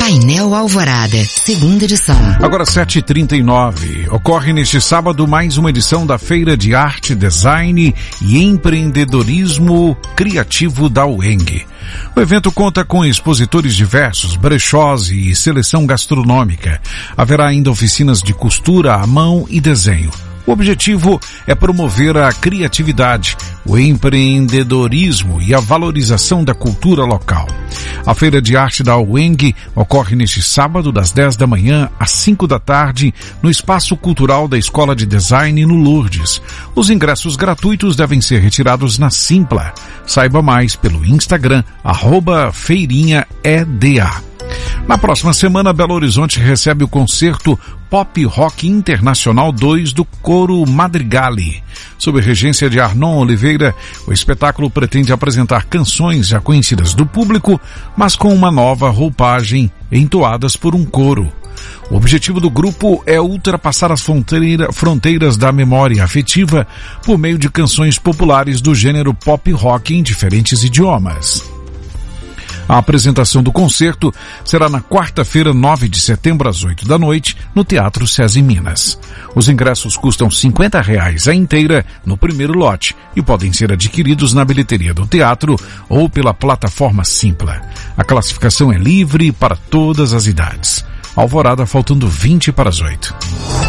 Painel Alvorada, segunda edição. Agora 7h39. Ocorre neste sábado mais uma edição da Feira de Arte, Design e Empreendedorismo Criativo da UENG. O evento conta com expositores diversos, brechós e seleção gastronômica. Haverá ainda oficinas de costura à mão e desenho. O objetivo é promover a criatividade, o empreendedorismo e a valorização da cultura local. A Feira de Arte da UENG ocorre neste sábado, das 10 da manhã às 5 da tarde, no Espaço Cultural da Escola de Design, no Lourdes. Os ingressos gratuitos devem ser retirados na Simpla. Saiba mais pelo Instagram, @feirinhaeda. Na próxima semana, Belo Horizonte recebe o concerto Pop Rock Internacional 2 do Coro Madrigali. Sob a regência de Arnon Oliveira, o espetáculo pretende apresentar canções já conhecidas do público, mas com uma nova roupagem, entoadas por um coro. O objetivo do grupo é ultrapassar as fronteiras da memória afetiva por meio de canções populares do gênero pop rock em diferentes idiomas. A apresentação do concerto será na quarta-feira, 9 de setembro, às 8 da noite, no Teatro SESI Minas. Os ingressos custam R$50 a inteira no primeiro lote e podem ser adquiridos na bilheteria do teatro ou pela plataforma Simpla. A classificação é livre para todas as idades. Alvorada, faltando 20 para as 8.